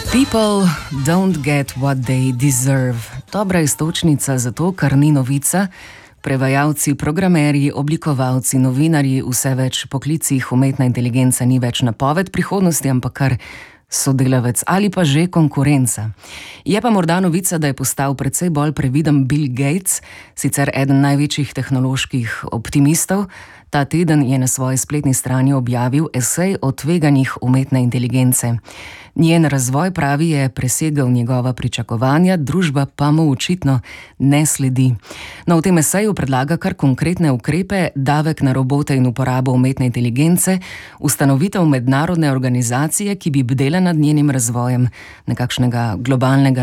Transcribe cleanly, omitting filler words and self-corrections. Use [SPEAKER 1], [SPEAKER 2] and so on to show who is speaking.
[SPEAKER 1] People don't get what they deserve. Dobra iztočnica za to, kar ni novica. Prevajalci, programerji, oblikovalci, novinarji, vse več poklicih umetna inteligenca ni več napoved prihodnosti, ampak kar sodelavec ali pa že konkurenca. Je pa morda novica, da je postal precej bolj previden Bill Gates, sicer eden največjih tehnoloških optimistov. Ta teden je na svoji spletni strani objavil esej o tveganjih umetne inteligence. Njen razvoj, pravi, je presegel njegova pričakovanja, družba pa mu očitno ne sledi. No, v tem eseju predlaga kar konkretne ukrepe, davek na robote in uporabo umetne inteligence, ustanovitev mednarodne organizacije, ki bi bdela nad njenim razvojem, nekakšnega globalnega